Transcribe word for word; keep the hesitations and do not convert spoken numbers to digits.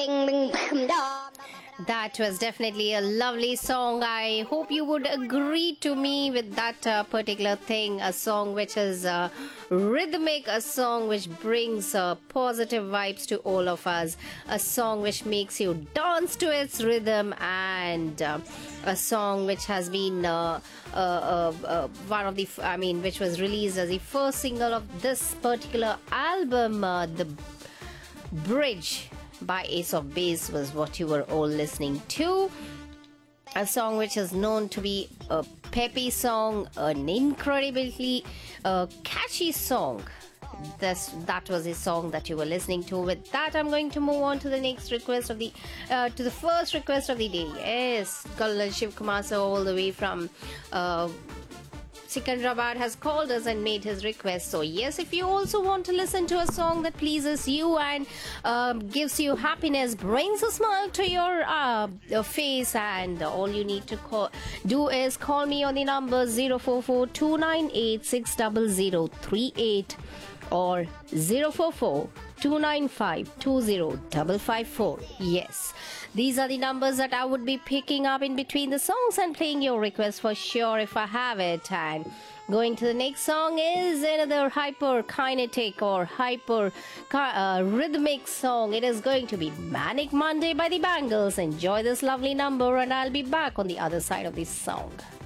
Bing, bing, bing, dong. That was definitely a lovely song. I hope you would agree to me with that uh, particular thing. A song which is uh, rhythmic, a song which brings uh, positive vibes to all of us, a song which makes you dance to its rhythm, and uh, a song which has been uh, uh, uh, uh, one of the, f- I mean, which was released as the first single of this particular album, uh, The Bridge by Ace of Base was what you were all listening to. A song which is known to be a peppy song, an incredibly uh, catchy song. This that was a song that you were listening to. With that, I'm going to move on to the next request of the uh, to the first request of the day. Yes, Kalal Shiv Kumar sir, all the way from uh, Sikandrabad has called us and made his request. So yes, if you also want to listen to a song that pleases you and um, gives you happiness, brings a smile to your uh, face, and all you need to call, do is call me on the number zero four four two nine eight six zero zero three eight or zero four four two nine five two zero five five four. Yes, these are the numbers that I would be picking up in between the songs and playing your request for sure if I have it. And going to the next song is another hyper kinetic or hyper uh, rhythmic song. It is going to be Manic Monday by the Bangles. Enjoy this lovely number, and I'll be back on the other side of this song.